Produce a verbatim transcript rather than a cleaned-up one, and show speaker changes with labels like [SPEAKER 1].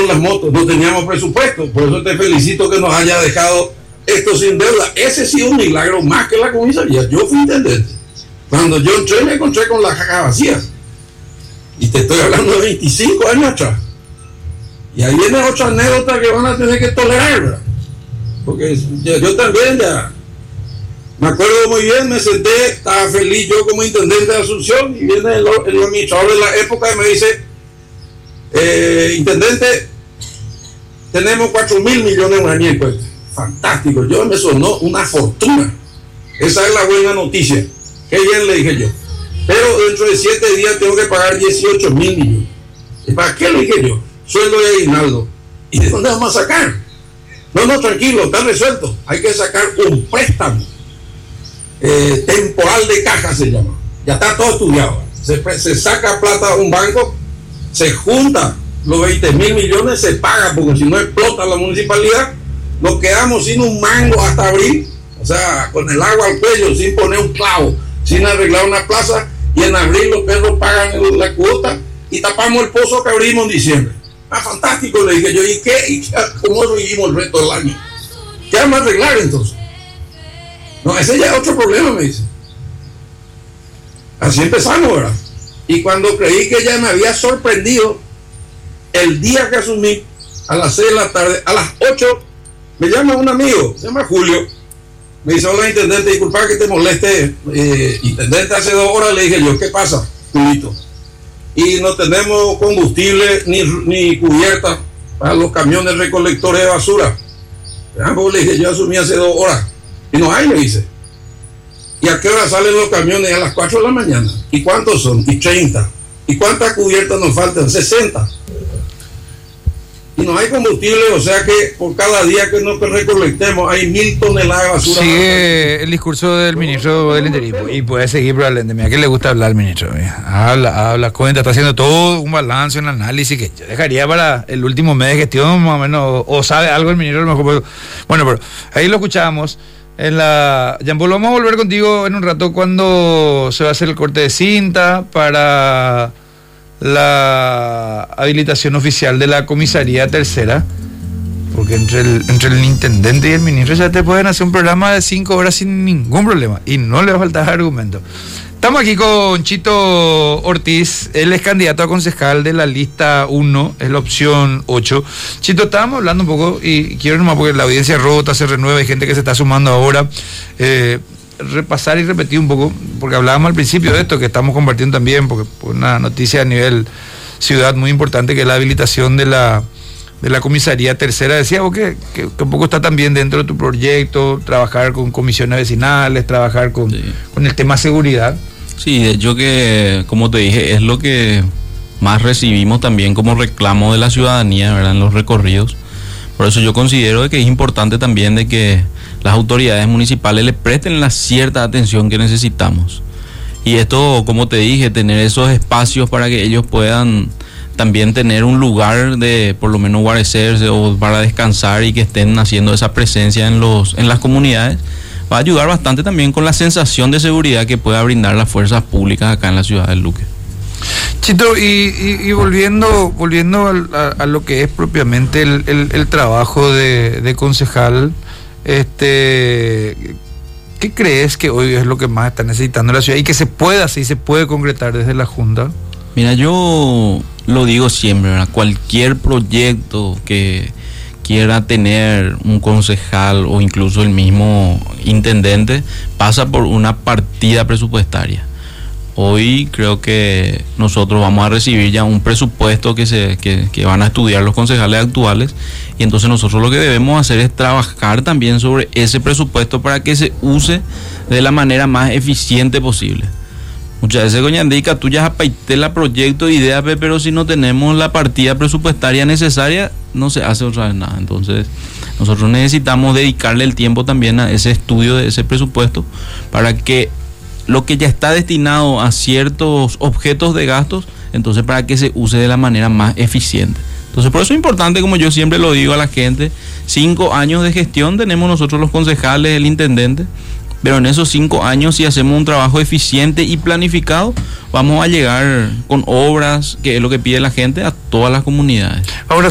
[SPEAKER 1] vinieron las motos, no teníamos presupuesto, por eso te felicito que nos haya dejado esto sin deuda. Ese sí es un milagro más que la comisaría. Yo fui intendente. Cuando yo entré me encontré con la caja vacía. Y te estoy hablando de veinticinco años atrás. Y ahí viene otra anécdota que van a tener que tolerar, ¿verdad? Porque yo, yo también ya me acuerdo muy bien, me senté, estaba feliz yo como intendente de Asunción, y viene el, el administrador de la época y me dice, eh, intendente, tenemos cuatro mil millones en un impuestos. Fantástico, yo me sonó una fortuna. Esa es la buena noticia. Qué bien, le dije yo. Pero dentro de siete días tengo que pagar dieciocho mil millones. ¿Y para qué, le dije yo? Sueldo de aguinaldo. ¿Y de dónde vamos a sacar? No, no, tranquilo, está resuelto. Hay que sacar un préstamo eh, temporal de caja, se llama. Ya está todo estudiado. Se, se saca plata a un banco, se junta los veinte mil millones, se paga, porque si no explota la municipalidad, nos quedamos sin un mango hasta abril, o sea, con el agua al cuello, sin poner un clavo, sin arreglar una plaza, y en abril los perros pagan la cuota y tapamos el pozo que abrimos en diciembre. Ah, fantástico, le dije yo, ¿y qué? ¿Y qué? ¿Cómo lo hicimos el resto del año? ¿Qué vamos a arreglar entonces? No, ese ya es otro problema, me dice. Así empezamos, ¿verdad? Y cuando creí que ya me había sorprendido, el día que asumí, a las seis de la tarde, a las ocho, me llama un amigo, se llama Julio, me dice, hola intendente, disculpa que te moleste, eh, intendente, hace dos horas, le dije yo, ¿qué pasa, Julito? Y no tenemos combustible ni, ni cubierta para los camiones recolectores de basura. Le dije, yo asumí hace dos horas. Y no hay, le dice. ¿Y a qué hora salen los camiones? A las cuatro de la mañana. ¿Y cuántos son? Y treinta. ¿Y cuántas cubiertas nos faltan? sesenta. Y no hay combustible, o sea que por cada día que nos recolectemos hay mil toneladas de basura.
[SPEAKER 2] Sigue el discurso del ministro del Interior y puede seguir probablemente. Mira que le gusta hablar al ministro. Mira. Habla, habla, cuenta, está haciendo todo un balance, un análisis que yo dejaría para el último mes de gestión, más o menos, o, o sabe algo el ministro, a lo mejor. Bueno, pero ahí lo escuchábamos. En la Jean-Paul, vamos a volver contigo en un rato cuando se va a hacer el corte de cinta para la habilitación oficial de la comisaría tercera, porque entre el, entre el intendente y el ministro ya te pueden hacer un programa de cinco horas sin ningún problema y no le va a faltar argumento. Estamos aquí con Chito Ortiz, él es candidato a concejal de la lista uno, es la opción ocho. Chito, estábamos hablando un poco y quiero nomás, porque la audiencia rota, se renueva, hay gente que se está sumando ahora, eh, repasar y repetir un poco, porque hablábamos al principio de esto, que estamos compartiendo también, porque por una noticia a nivel ciudad muy importante, que es la habilitación de la de la comisaría tercera. Decía vos que, que, que un poco está también dentro de tu proyecto, trabajar con comisiones vecinales, trabajar con, sí. con el tema seguridad.
[SPEAKER 3] Sí, yo que, como te dije, es lo que más recibimos también como reclamo de la ciudadanía, ¿verdad?, en los recorridos. Por eso yo considero que es importante también de que las autoridades municipales le presten la cierta atención que necesitamos. Y esto, como te dije, tener esos espacios para que ellos puedan también tener un lugar de por lo menos guarecerse o para descansar y que estén haciendo esa presencia en los en las comunidades, va a ayudar bastante también con la sensación de seguridad que pueda brindar las fuerzas públicas acá en la ciudad del Luque.
[SPEAKER 2] Chito, y, y, y volviendo volviendo a, a, a lo que es propiamente el, el, el trabajo de, de concejal, este, ¿qué crees que hoy es lo que más está necesitando la ciudad y que se pueda, sí se puede concretar desde la Junta?
[SPEAKER 3] Mira, yo lo digo siempre, ¿verdad? Cualquier proyecto que quiera tener un concejal o incluso el mismo intendente pasa por una partida presupuestaria. Hoy creo que nosotros vamos a recibir ya un presupuesto que se que, que van a estudiar los concejales actuales, y entonces nosotros lo que debemos hacer es trabajar también sobre ese presupuesto para que se use de la manera más eficiente posible. Muchas veces, doña Andica, tú ya apaité la proyecto de idea, pero si no tenemos la partida presupuestaria necesaria, no se hace otra vez nada. Entonces, nosotros necesitamos dedicarle el tiempo también a ese estudio de ese presupuesto para que lo que ya está destinado a ciertos objetos de gastos, entonces para que se use de la manera más eficiente. Entonces, por eso es importante, como yo siempre lo digo a la gente, cinco años de gestión tenemos nosotros los concejales, el intendente. Pero en esos cinco años, si hacemos un trabajo eficiente y planificado, vamos a llegar con obras, que es lo que pide la gente, a todas las comunidades.
[SPEAKER 2] Ahora,